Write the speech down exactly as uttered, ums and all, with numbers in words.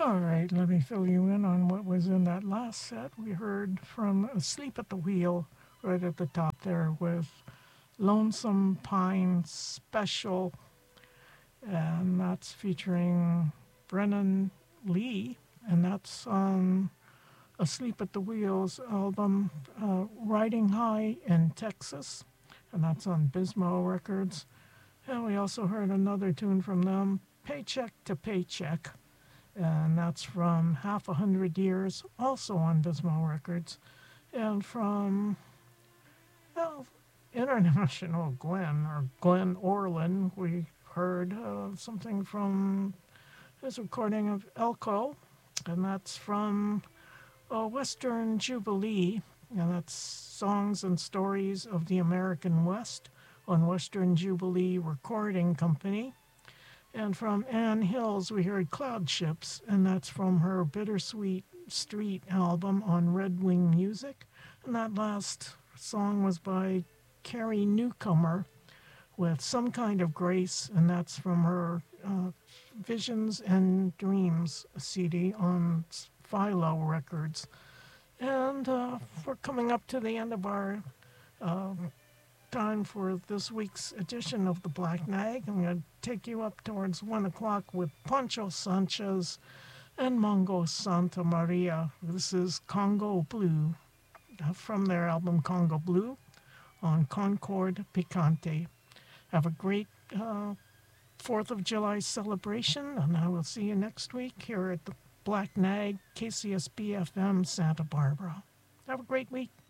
All right, let me fill you in on what was in that last set. We heard from Asleep at the Wheel right at the top there with Lonesome Pine Special, and that's featuring Brennan Lee, and that's on Asleep at the Wheel's album uh, Riding High in Texas, and that's on Bismo Records. And we also heard another tune from them, Paycheck to Paycheck, and that's from Half a Hundred Years, also on Bismo Records. And from, well, International Glenn, or Glenn Orlin, we heard uh, something from his recording of Elko, and that's from uh, Western Jubilee, and that's Songs and Stories of the American West on Western Jubilee Recording Company. And from Ann Hills, we heard Cloud Ships, and that's from her Bittersweet Street album on Red Wing Music. And that last song was by Carrie Newcomer with Some Kind of Grace, and that's from her uh, Visions and Dreams C D on Philo Records. And uh, we're coming up to the end of our uh, time for this week's edition of the Black Nag. I'm going to take you up towards one o'clock with Pancho Sanchez and Mongo Santa Maria. This is Congo Blue uh, from their album Congo Blue on Concord Picante. Have a great uh, fourth of July celebration, and I will see you next week here at the Black Nag, K C S B F M, Santa Barbara. Have a great week.